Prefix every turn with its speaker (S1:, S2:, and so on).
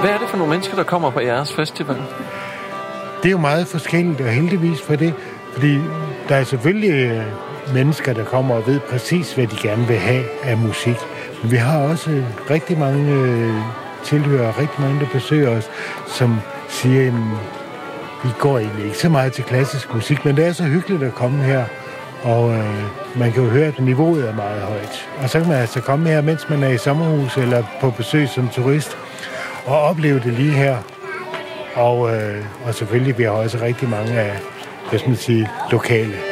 S1: Hvad er det for nogle mennesker, der kommer på jeres festival?
S2: Det er jo meget forskelligt, og heldigvis for det. Fordi der er selvfølgelig mennesker, der kommer og ved præcis, hvad de gerne vil have af musik. Men vi har også rigtig mange tilhørere, rigtig mange, der besøger os, som siger, at vi går egentlig ikke så meget til klassisk musik, men det er så hyggeligt at komme her. Og man kan jo høre, at niveauet er meget højt. Og så kan man altså komme her, mens man er i sommerhus eller på besøg som turist, og opleve det lige her. Og selvfølgelig, vi har også rigtig mange af, lokale.